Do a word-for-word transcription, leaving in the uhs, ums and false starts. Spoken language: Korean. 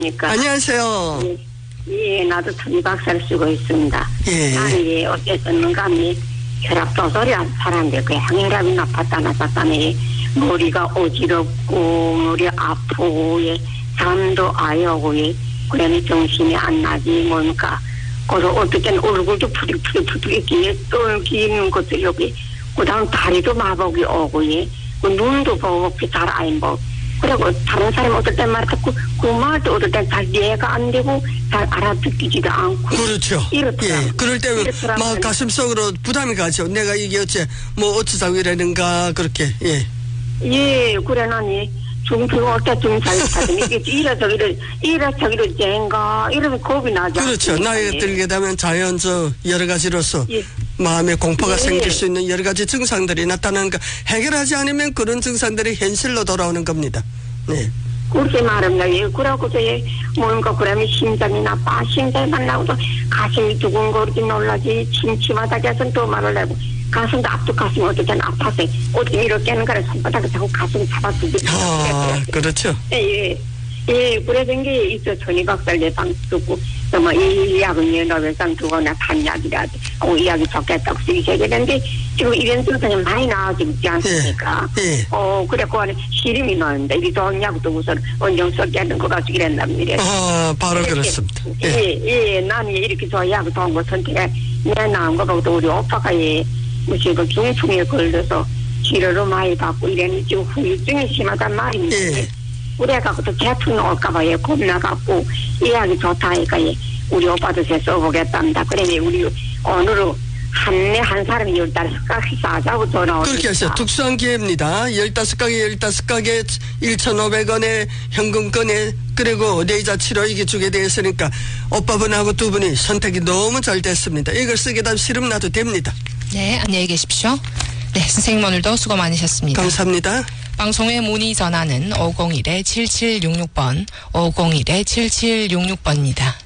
그러니까. 안녕하세요. 예, 예, 나도 천박사를 쓰고 있습니다. 예. 나는 예, 어쨌든가 미 혈압 조절이 안 사람인데 그 혈압이 나빴다 나빴다네. 머리가 어지럽고 머리 아프고 예, 잠도 아예 오고 예, 그러면 정신이 안 나지 뭔가. 그래서 어떨 때는 얼굴도 푸득푸득푸득 기에 떨기는 것들 여기 그다음 다리도 마법이 오고 예, 그 눈도 보고 잘 안 보. 그리고 다른 사람 어떨 때 말 듣고 그 말도 어떨 때 잘 이해가 안 되고 잘 알아듣기지도 않고. 그렇죠. 이렇더라고요. 예. 그럴 때 막 가슴속으로 부담이 가죠. 내가 이게 어째 뭐 어쩌자고 이러는가 그렇게. 예. 예, 그래 나니 중피가 어때 중잘 받으니 이래서 이래 이래서 이래 쟁가 이러면 겁이 나죠. 그렇죠. 나이가 들게 되면 자연적 여러 가지로서 예. 마음에 공포가 예. 생길 수 있는 여러 가지 증상들이 나타나는 거 해결하지 않으면 그런 증상들이 현실로 돌아오는 겁니다. 네. 그렇게 말합니다. 예, 그러고서 예, 뭔가 그러면 심장이 나빠 심장만 나고도 가슴이 두근거리지 놀라지 침침하다고 해서 또 말을 해고 가슴도 앞도 가슴이 어떨 때는 아파서 어떻게 이렇게 하는 거를 손바닥을 자꾸 가슴 잡아두고. 아, 그렇죠. 예, 예. 예, 그래서 게 있어 천이박살 내방 듣고 정말 이 약은 예, 너वे상 두거나 단약이라 어, 이 약이 좋겠다고 쓰기셔야 되는데 지금 이런 증상이 많이 나아지고 있지 않습니까? 예, 예. 어, 그래 그 안에 시름이 나는데 이 좋은 약도 우선 원정 썩게 하는 거 가지고 이랬답니다. 아, 바로 그렇습니다. 예, 예. 예, 예, 나는 이렇게 좋은 약을 좋은 거 선택해 내 나온 거 보고 우리 오빠가 예, 무슨 그 중풍에 걸려서 치료를 많이 받고 이랬는데 지금 후유증이 심하단 말입니다. 예. 그래갖고 또 제품 나올까봐 예, 겁나갖고 이 약이 좋다 하니까 예, 우리 오빠도 제 써보겠답니다. 그러니 우리 오늘은 한내 한 사람이 열다섯 가지 싸자고 전화 오니까. 그렇게 하세요. 특수한 기회입니다. 열다섯 가게, 열다섯 가게, 천오백 원에 현금권에, 그리고 내이자 치료 이게 주게 되어 있으니까 오빠분하고 두 분이 선택이 너무 잘 됐습니다. 이걸 쓰게 되면 시름 나도 됩니다. 네, 안녕히 계십시오. 네, 선생님 오늘도 수고 많으셨습니다. 감사합니다. 방송의 문의 전화는 오공일 칠칠육육 번, 오공일 칠칠육육 번입니다.